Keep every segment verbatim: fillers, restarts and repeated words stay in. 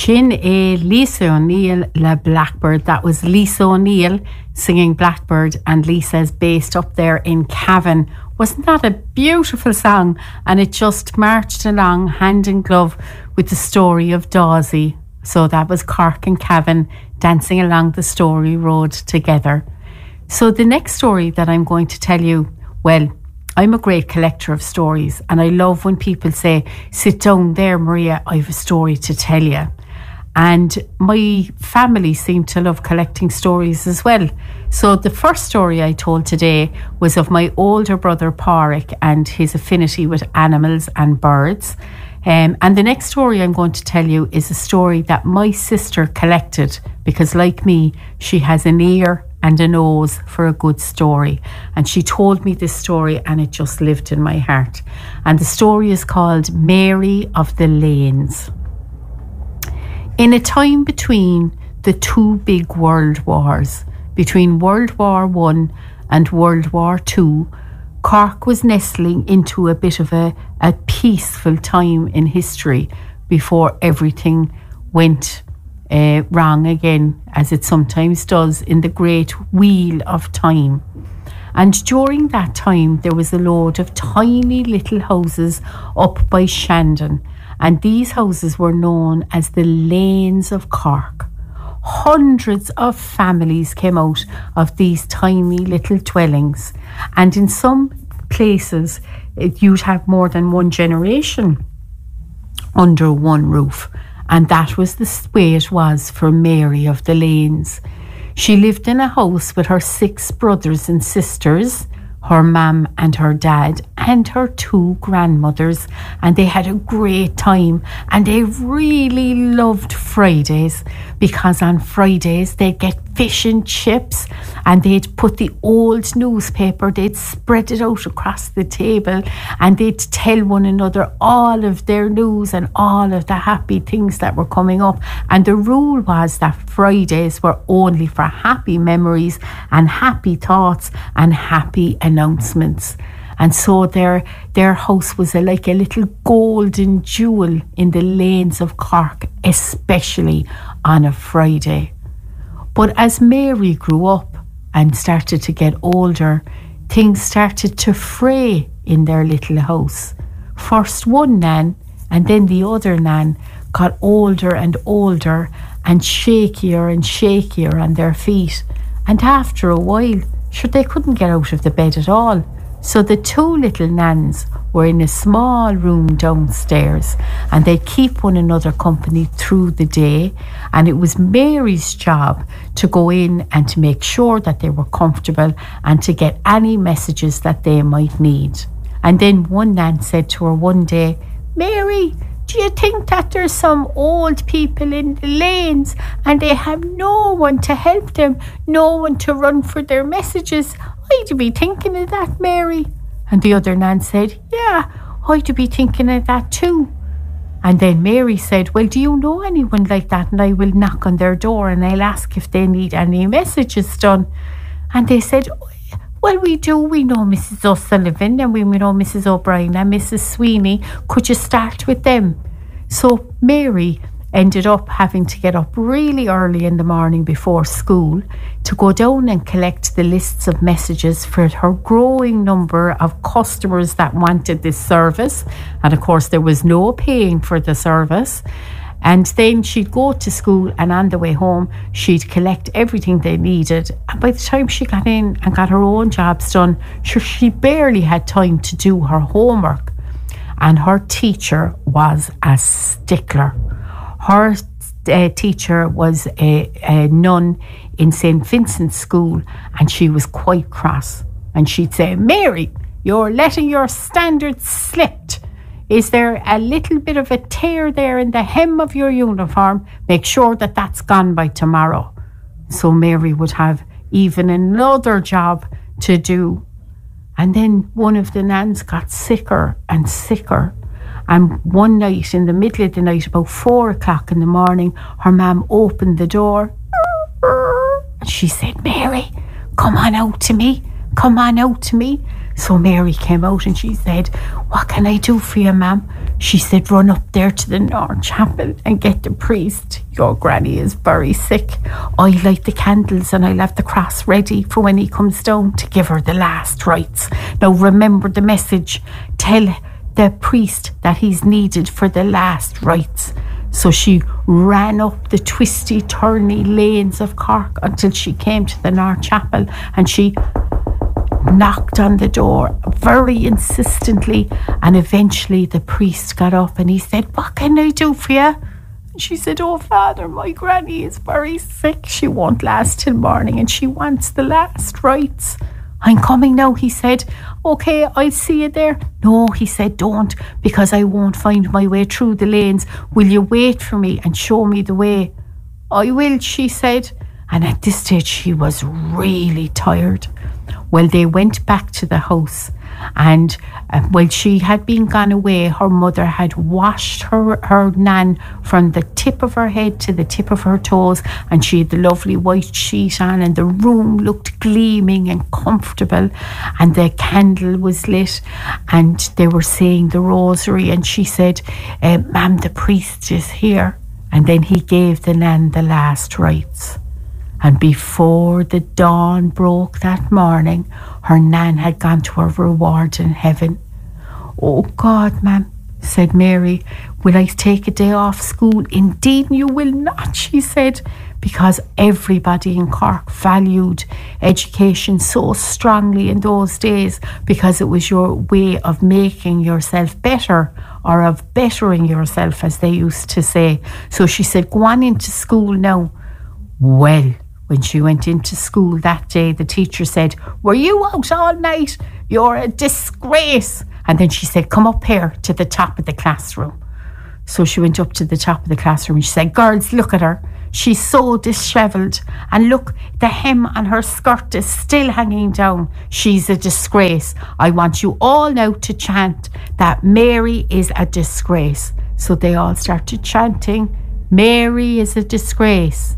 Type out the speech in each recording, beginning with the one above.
Sin é Lisa O'Neill, La Blackbird. That was Lisa O'Neill singing Blackbird, and Lisa's based up there in Cavan. Wasn't that a beautiful song? And it just marched along hand in glove with the story of Dawsey. So that was Cork and Cavan dancing along the Story Road together. So the next story that I'm going to tell you, well, I'm a great collector of stories, and I love when people say, sit down there, Maria, I have a story to tell you. And my family seem to love collecting stories as well. So the first story I told today was of my older brother Pádraig and his affinity with animals and birds. Um, and the next story I'm going to tell you is a story that my sister collected, because like me, she has an ear and a nose for a good story. And she told me this story and it just lived in my heart. And the story is called Mary of the Lanes. In a time between the two big world wars, between World War One and World War Two, Cork was nestling into a bit of a, a peaceful time in history before everything went Uh, wrong again, as it sometimes does in the great wheel of time. And during that time there was a load of tiny little houses up by Shandon, and these houses were known as the Lanes of Cork. Hundreds of families came out of these tiny little dwellings, and in some places you'd have more than one generation under one roof. And that was the way it was for Mary of the Lanes. She lived in a house with her six brothers and sisters, her mum and her dad, and her two grandmothers. And they had a great time, and they really loved Fridays, because on Fridays they'd get fish and chips, and they'd put the old newspaper, they'd spread it out across the table, and they'd tell one another all of their news and all of the happy things that were coming up. And the rule was that Fridays were only for happy memories and happy thoughts and happy announcements. And so their their house was a, like a little golden jewel in the lanes of Cork, especially on a Friday. But as Mary grew up and started to get older, things started to fray in their little house. First one nan, and then the other nan, got older and older and shakier and shakier on their feet. And after a while, sure, they couldn't get out of the bed at all. So the two little nans were in a small room downstairs, and they keep one another company through the day. And it was Mary's job to go in and to make sure that they were comfortable and to get any messages that they might need. And then one nan said to her one day, "Mary, do you think that there's some old people in the lanes and they have no one to help them, no one to run for their messages? I'd be thinking of that, Mary." And the other nan said, "Yeah, I'd be thinking of that too." And then Mary said, "Well, do you know anyone like that? And I will knock on their door and I'll ask if they need any messages done." And they said, "Well, we do. We know Missus O'Sullivan, and we know Missus O'Brien and Missus Sweeney. Could you start with them?" So Mary ended up having to get up really early in the morning before school to go down and collect the lists of messages for her growing number of customers that wanted this service. And of course there was no paying for the service. And then she'd go to school, and on the way home she'd collect everything they needed. And by the time she got in and got her own jobs done, sure, she barely had time to do her homework. And her teacher was a stickler. Her uh, teacher was a, a nun in Saint Vincent's School, and she was quite cross. And she'd say, "Mary, you're letting your standards slip. Is there a little bit of a tear there in the hem of your uniform? Make sure that that's gone by tomorrow." So Mary would have even another job to do. And then one of the nans got sicker and sicker. And one night, in the middle of the night, about four o'clock in the morning, her mum opened the door. And she said, "Mary, come on out to me. Come on out to me." So Mary came out and she said, "What can I do for you, ma'am?" She said, "Run up there to the North Chapel and get the priest. Your granny is very sick. I light the candles and I'll have the cross ready for when he comes down to give her the last rites. Now remember the message. Tell the priest that he's needed for the last rites." So she ran up the twisty, turny lanes of Cork until she came to the North Chapel, and she knocked on the door very insistently, and eventually the priest got up and he said, "What can I do for you?" She said, "Oh, Father, my granny is very sick. She won't last till morning and she wants the last rites." "I'm coming now," he said. "Okay, I'll see you there." "No," he said, "don't, because I won't find my way through the lanes. Will you wait for me and show me the way?" "I will," she said. And at this stage she was really tired. Well, they went back to the house, and uh, while she had been gone away, her mother had washed her, her nan from the tip of her head to the tip of her toes, and she had the lovely white sheet on, and the room looked gleaming and comfortable, and the candle was lit, and they were saying the rosary, and she said, uh, "Ma'am, the priest is here." And then he gave the nan the last rites. And before the dawn broke that morning, her nan had gone to her reward in heaven. "Oh God, ma'am," said Mary, "will I take a day off school?" "Indeed you will not," she said, because everybody in Cork valued education so strongly in those days, because it was your way of making yourself better, or of bettering yourself, as they used to say. So she said, "Go on into school now." Well, when she went into school that day, the teacher said, "Were you out all night? You're a disgrace." And then she said, "Come up here to the top of the classroom." So she went up to the top of the classroom and she said, "Girls, look at her. She's so dishevelled. And look, the hem on her skirt is still hanging down. She's a disgrace. I want you all now to chant that Mary is a disgrace." So they all started chanting, "Mary is a disgrace.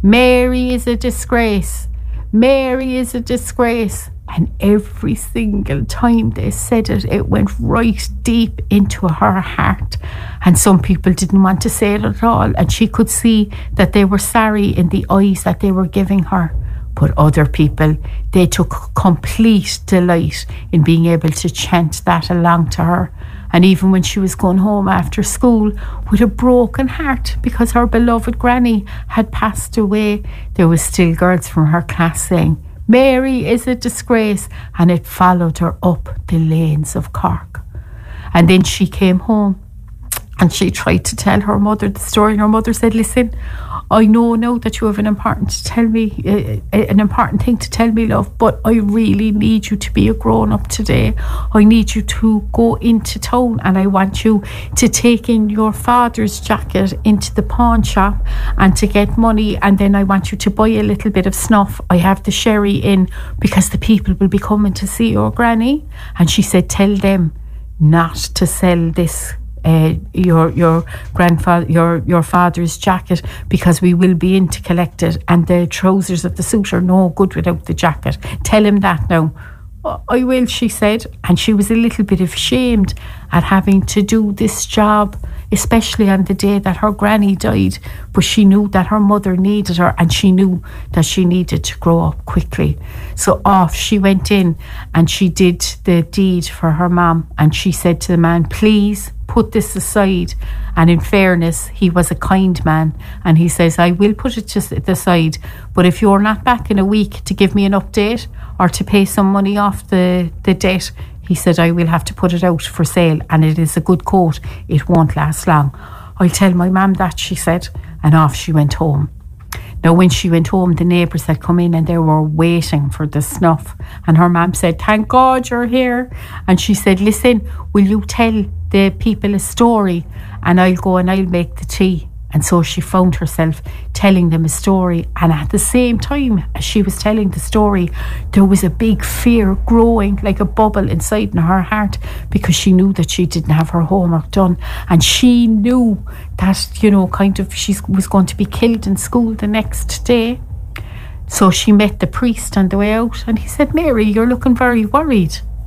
Mary is a disgrace. Mary is a disgrace." And every single time they said it, it went right deep into her heart. And some people didn't want to say it at all. And she could see that they were sorry in the eyes that they were giving her. But other people, they took complete delight in being able to chant that along to her. And even when she was going home after school with a broken heart because her beloved granny had passed away, there was still girls from her class saying, "Mary is a disgrace," and it followed her up the lanes of Cork. And then she came home and she tried to tell her mother the story, and her mother said, "Listen, I know now that you have an important to tell me, uh, an important thing to tell me, love, but I really need you to be a grown-up today. I need you to go into town, and I want you to take in your father's jacket into the pawn shop and to get money, and then I want you to buy a little bit of snuff. I have the sherry in because the people will be coming to see your granny." And she said, "Tell them not to sell this Uh, your your grandfather your your father's jacket, because we will be in to collect it, and the trousers of the suit are no good without the jacket. Tell him that now." "I will," she said, and she was a little bit ashamed at having to do this job, especially on the day that her granny died, but she knew that her mother needed her, and she knew that she needed to grow up quickly. So off she went in and she did the deed for her mum, and she said to the man, "Please put this aside." And in fairness, he was a kind man, and he says, "I will put it to the side, but if you're not back in a week to give me an update or to pay some money off the, the debt," he said, "I will have to put it out for sale, and it is a good coat. It won't last long." "I'll tell my mum that," she said, and off she went home. Now, when she went home, the neighbours had come in and they were waiting for the snuff. And her mum said, "Thank God you're here." And she said, "Listen, will you tell the people a story, and I'll go and I'll make the tea." And so she found herself telling them a story. And at the same time as she was telling the story, there was a big fear growing like a bubble inside in her heart, because she knew that she didn't have her homework done. And she knew that, you know, kind of she was going to be killed in school the next day. So she met the priest on the way out, and he said, "Mary, you're looking very worried."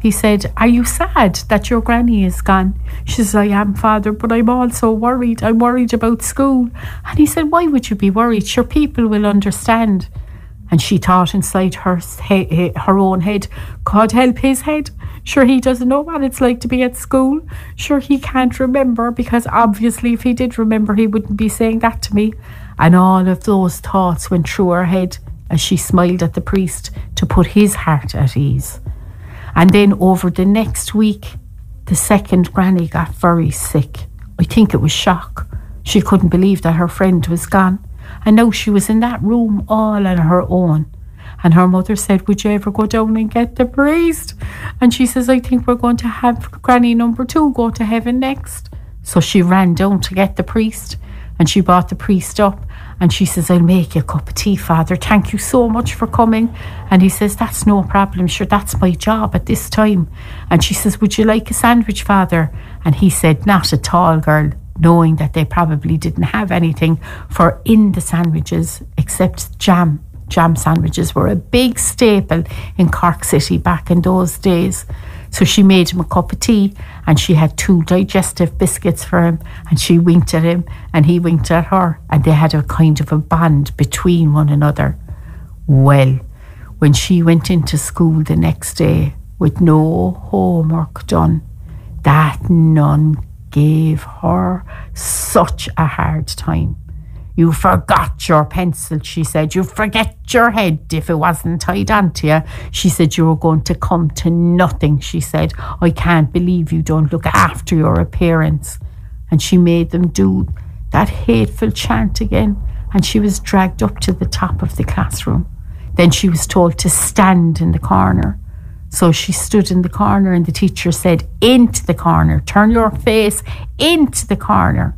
He said, are you sad that your granny is gone? She says, I am, Father, but I'm also worried. I'm worried about school. And he said, why would you be worried? Sure, people will understand. And she thought inside her, he- her own head, God help his head. Sure, he doesn't know what it's like to be at school. Sure, he can't remember, because obviously if he did remember, he wouldn't be saying that to me. And all of those thoughts went through her head as she smiled at the priest to put his heart at ease. And then over the next week, the second granny got very sick. I think it was shock. She couldn't believe that her friend was gone. And now she was in that room all on her own. And her mother said, would you ever go down and get the priest? And she says, I think we're going to have granny number two go to heaven next. So she ran down to get the priest, and she brought the priest up. And she says, I'll make you a cup of tea, Father. Thank you so much for coming. And he says, that's no problem. Sure, that's my job at this time. And she says, would you like a sandwich, Father? And he said, not at all, girl, knowing that they probably didn't have anything for in the sandwiches except jam. Jam sandwiches were a big staple in Cork City back in those days. So she made him a cup of tea, and she had two digestive biscuits for him, and she winked at him and he winked at her, and they had a kind of a bond between one another. Well, when she went into school the next day with no homework done, that nun gave her such a hard time. You forgot your pencil, she said. You forget your head if it wasn't tied onto you. She said, you were going to come to nothing, she said. I can't believe you don't look after your appearance. And she made them do that hateful chant again, and she was dragged up to the top of the classroom. Then she was told to stand in the corner. So she stood in the corner, and the teacher said, into the corner, turn your face into the corner.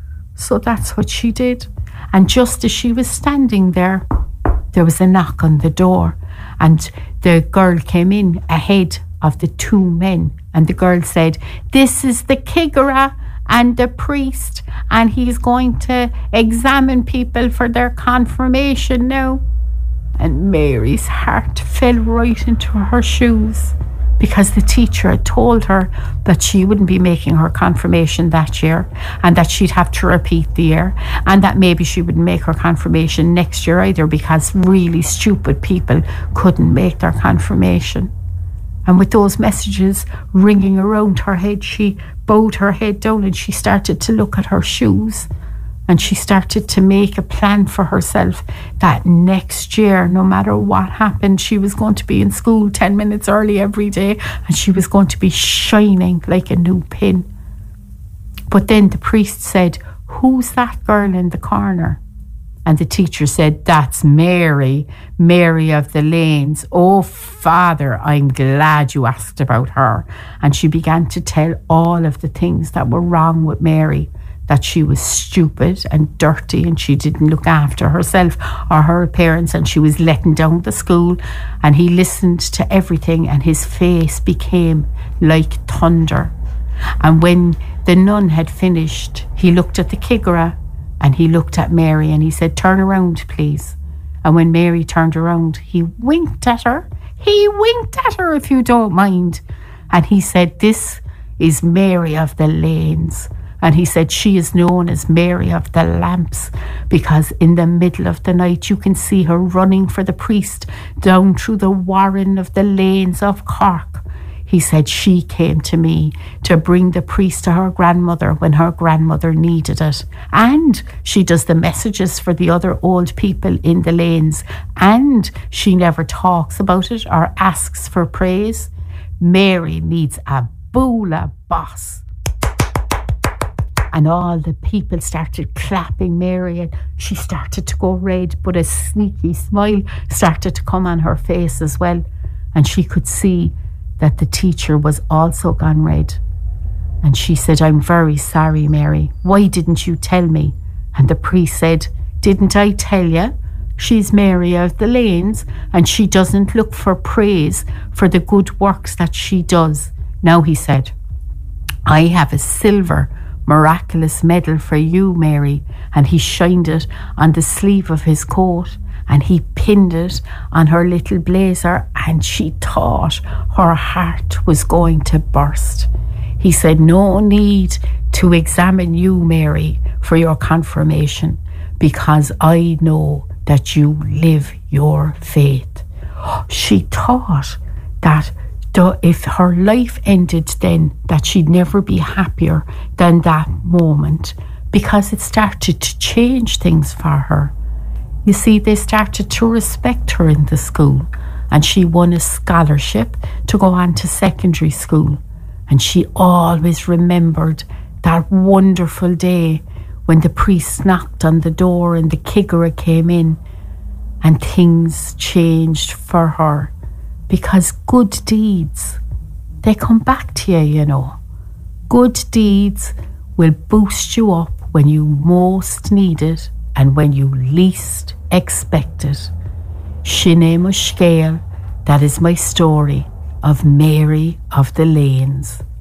So that's what she did. And just as she was standing there, there was a knock on the door, and the girl came in ahead of the two men, and the girl said, this is the Kigara and the priest, and he's going to examine people for their confirmation now. And Mary's heart fell right into her shoes, because the teacher had told her that she wouldn't be making her confirmation that year, and that she'd have to repeat the year, and that maybe she wouldn't make her confirmation next year either, because really stupid people couldn't make their confirmation. And with those messages ringing around her head, she bowed her head down and she started to look at her shoes. And she started to make a plan for herself that next year, no matter what happened, she was going to be in school ten minutes early every day, and she was going to be shining like a new pin. But then the priest said, who's that girl in the corner? And the teacher said, that's Mary, Mary of the Lanes. Oh, Father, I'm glad you asked about her. And she began to tell all of the things that were wrong with Mary. That she was stupid and dirty, and she didn't look after herself or her appearance, and she was letting down the school. And he listened to everything, and his face became like thunder. And when the nun had finished, he looked at the Kigara and he looked at Mary, and he said, turn around, please. And when Mary turned around, he winked at her. He winked at her, if you don't mind. And he said, this is Mary of the Lanes. And he said, she is known as Mary of the Lamps, because in the middle of the night you can see her running for the priest down through the warren of the lanes of Cork. He said, she came to me to bring the priest to her grandmother when her grandmother needed it. And she does the messages for the other old people in the lanes. And she never talks about it or asks for praise. Mary needs a boola boss. And all the people started clapping Mary, and she started to go red, but a sneaky smile started to come on her face as well. And she could see that the teacher was also gone red. And she said, I'm very sorry, Mary. Why didn't you tell me? And the priest said, didn't I tell you? She's Mary of the Lanes, and she doesn't look for praise for the good works that she does. Now, he said, I have a silver miraculous medal for you, Mary, and he shined it on the sleeve of his coat, and he pinned it on her little blazer, and she thought her heart was going to burst. He said, no need to examine you, Mary, for your confirmation, because I know that you live your faith. She thought that if her life ended then, that she'd never be happier than that moment, because it started to change things for her. You see, they started to respect her in the school, and she won a scholarship to go on to secondary school. And she always remembered that wonderful day when the priest knocked on the door and the Kigera came in, and things changed for her, because good deeds, they come back to you, you know. Good deeds will boost you up when you most need it and when you least expect it. Shine Mushkale, that is my story of Mary of the Lanes.